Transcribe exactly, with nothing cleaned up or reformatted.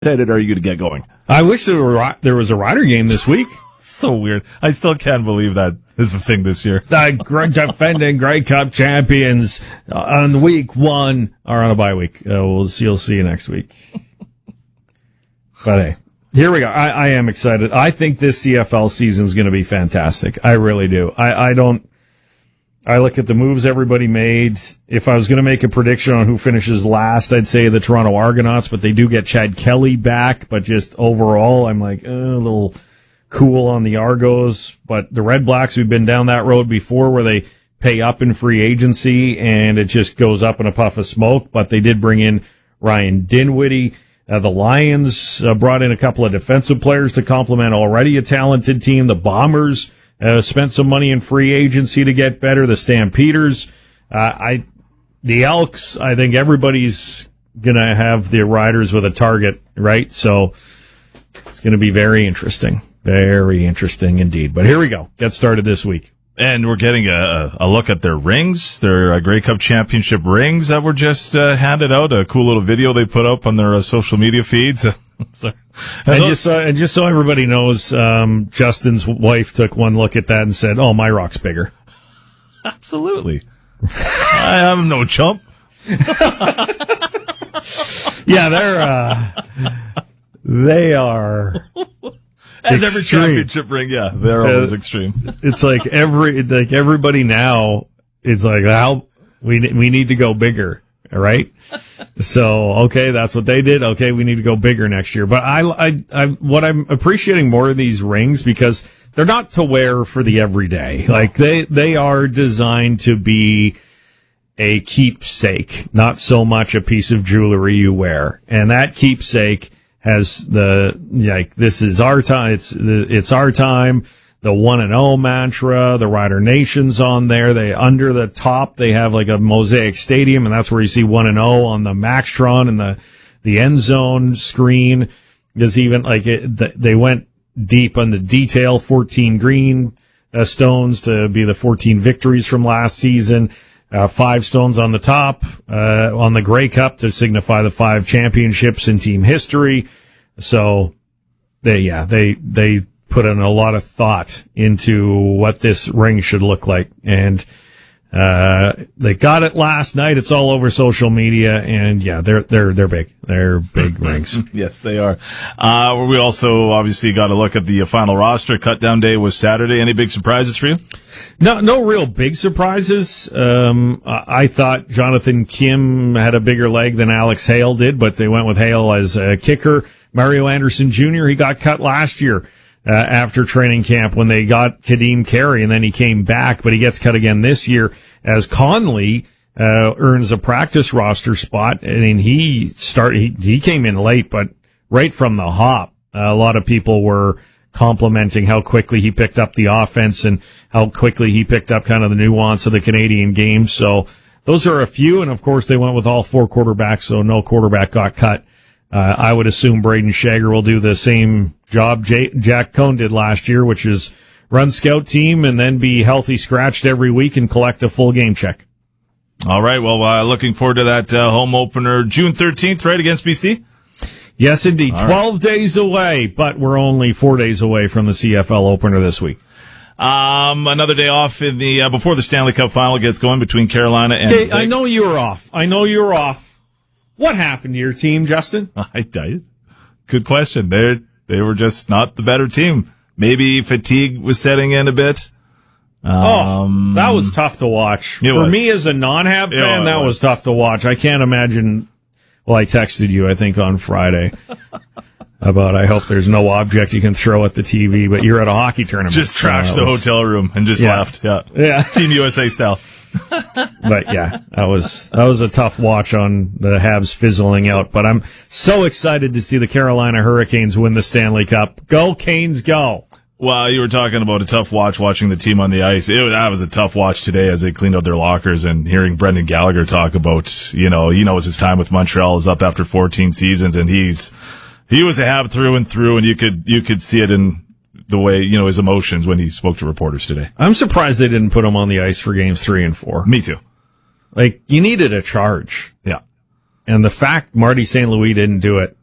excited are you to get going? I wish there were there was a Rider game this week. So weird. I still can't believe that is a thing this year. The defending Grey Cup champions on week one are on a bye week. Uh, we'll see, you'll see you next week. But hey, here we go. I, I am excited. I think this C F L season is going to be fantastic. I really do. I, I don't. I look at the moves everybody made. If I was going to make a prediction on who finishes last, I'd say the Toronto Argonauts, but they do get Chad Kelly back. But just overall, I'm like, uh, a little cool on the Argos. But the Red Blacks, we've been down that road before where they pay up in free agency and it just goes up in a puff of smoke. But they did bring in Ryan Dinwiddie. Uh, the Lions uh, brought in a couple of defensive players to complement already a talented team. The Bombers Uh, spent some money in free agency to get better. The Stampeders, uh, I, the Elks, I think everybody's gonna have the Riders with a target, right? So it's gonna be very interesting. Very interesting indeed. But here we go. Get started this week. And we're getting a, a look at their rings, their uh, Grey Cup Championship rings that were just uh, handed out. A cool little video they put up on their uh, social media feeds. So, and, and just so, and just so everybody knows, um, Justin's wife took one look at that and said, "Oh, my rock's bigger." Absolutely. I am no chump. Yeah, they're uh, they are. As extreme. every championship ring, yeah, they're always uh, extreme. It's like every like everybody now is like, "How we we need to go bigger." All right. So, okay, that's what they did. Okay, we need to go bigger next year. But I, I, I, what I'm appreciating more of these rings because they're not to wear for the everyday. Like they, they are designed to be a keepsake, not so much a piece of jewelry you wear. And that keepsake has the, like, this is our time. It's, it's our time. The one and oh mantra, the Rider Nation's on there. They, under the top, they have like a mosaic stadium, and that's where you see one and oh on the Maxtron and the, the end zone screen. There's even like it, they went deep on the detail, fourteen green uh, stones to be the fourteen victories from last season. Uh, five stones on the top, uh, on the Grey Cup to signify the five championships in team history. So they, yeah, they, they, put in a lot of thought into what this ring should look like. And, uh, they got it last night. It's all over social media. And yeah, they're, they're, they're big. They're big rings. Yes, they are. Uh, we also obviously got a look at the final roster. Cut down day was Saturday. Any big surprises for you? No, no real big surprises. Um, I thought Jonathan Kim had a bigger leg than Alex Hale did, but they went with Hale as a kicker. Mario Anderson Junior, he got cut last year. Uh, after training camp when they got Kadeem Carey, and then he came back, but he gets cut again this year as Conley uh, earns a practice roster spot. I mean, he started, he, he came in late, but right from the hop, uh, a lot of people were complimenting how quickly he picked up the offense and how quickly he picked up kind of the nuance of the Canadian game. So those are a few, and of course they went with all four quarterbacks, so no quarterback got cut. Uh, I would assume Braden Shager will do the same job J- Jack Cohn did last year, which is run scout team and then be healthy scratched every week and collect a full game check. All right. Well, uh, looking forward to that uh, home opener June thirteenth, right, against B C? Yes, indeed. All twelve right. days away, but we're only four days away from the C F L opener this week. Um, another day off in the uh, before the Stanley Cup final gets going between Carolina and... Okay, I know you were off. I know you were off. What happened to your team, Justin? I did. Good question. They they were just not the better team. Maybe fatigue was setting in a bit. Um, oh, that was tough to watch. For was. me as a non-Hab fan, yeah, that was. was tough to watch. I can't imagine. Well, I texted you, I think, on Friday about I hope there's no object you can throw at the T V, but you're at a hockey tournament. Just trashed uh, the was, hotel room and just yeah. left. Yeah. Yeah. Team U S A style. But yeah, that was that was a tough watch on the Habs fizzling out. But I'm so excited to see the Carolina Hurricanes win the Stanley Cup. Go Canes, go! Well, you were talking about a tough watch watching the team on the ice. It, that was a tough watch today as they cleaned out their lockers and hearing Brendan Gallagher talk about, you know, he knows his time with Montreal is up after fourteen seasons, and he's he was a Hab through and through, and you could you could see it in the way, you know, his emotions when he spoke to reporters today. I'm surprised they didn't put him on the ice for games three and four. Me too. Like, you needed a charge. Yeah. And the fact Marty Saint Louis didn't do it